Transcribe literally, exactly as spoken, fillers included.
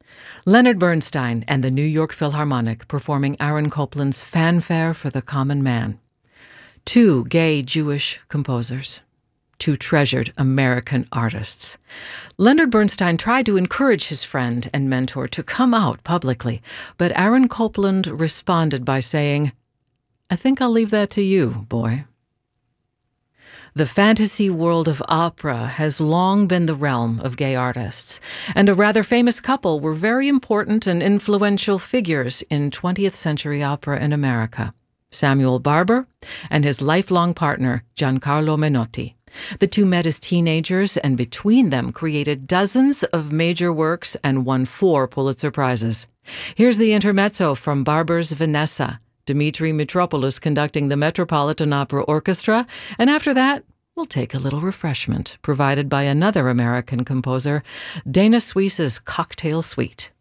Leonard Bernstein and the New York Philharmonic performing Aaron Copland's Fanfare for the Common Man. Two gay Jewish composers. Two treasured American artists. Leonard Bernstein tried to encourage his friend and mentor to come out publicly, but Aaron Copland responded by saying, "I think I'll leave that to you, boy." The fantasy world of opera has long been the realm of gay artists, and a rather famous couple were very important and influential figures in twentieth century opera in America. Samuel Barber and his lifelong partner, Giancarlo Menotti. The two met as teenagers and between them created dozens of major works and won four Pulitzer Prizes. Here's the intermezzo from Barber's Vanessa, Dimitri Mitropoulos conducting the Metropolitan Opera Orchestra, and after that, we'll take a little refreshment provided by another American composer, Dana Suisse's Cocktail Suite.